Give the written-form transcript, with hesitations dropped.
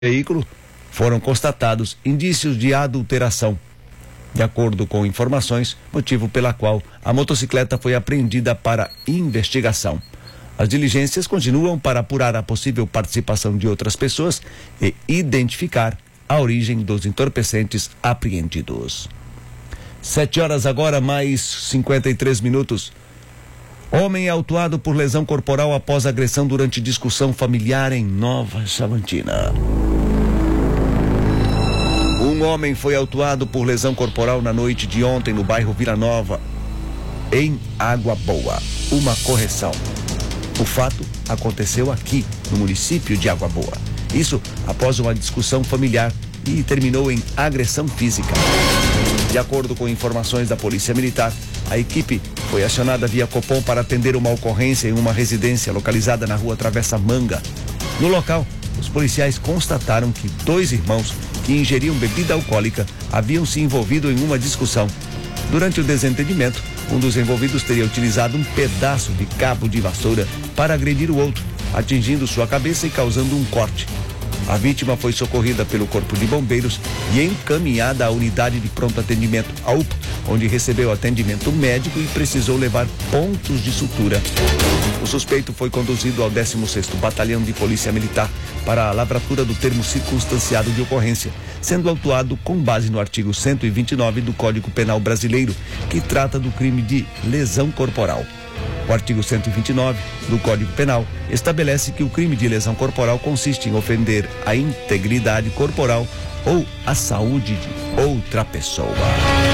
veículo foram constatados indícios de adulteração. De acordo com informações, motivo pela qual a motocicleta foi apreendida para investigação. As diligências continuam para apurar a possível participação de outras pessoas e identificar a origem dos entorpecentes apreendidos. 7h agora, mais 53 minutos. Homem é autuado por lesão corporal após agressão durante discussão familiar em Nova Chavantina. Um homem foi autuado por lesão corporal na noite de ontem no bairro Vila Nova, em Água Boa. Uma correção. O fato aconteceu aqui, no município de Água Boa. Isso após uma discussão familiar e terminou em agressão física. De acordo com informações da Polícia Militar, a equipe foi acionada via Copom para atender uma ocorrência em uma residência localizada na rua Travessa Manga. No local, os policiais constataram que 2 irmãos que ingeriam bebida alcoólica haviam se envolvido em uma discussão. Durante o desentendimento, um dos envolvidos teria utilizado um pedaço de cabo de vassoura para agredir o outro, atingindo sua cabeça e causando um corte. A vítima foi socorrida pelo Corpo de Bombeiros e encaminhada à unidade de pronto atendimento, a UPA, onde recebeu atendimento médico e precisou levar pontos de sutura. O suspeito foi conduzido ao 16º Batalhão de Polícia Militar para a lavratura do termo circunstanciado de ocorrência, sendo autuado com base no artigo 129 do Código Penal Brasileiro, que trata do crime de lesão corporal. O artigo 129 do Código Penal estabelece que o crime de lesão corporal consiste em ofender a integridade corporal ou a saúde de outra pessoa.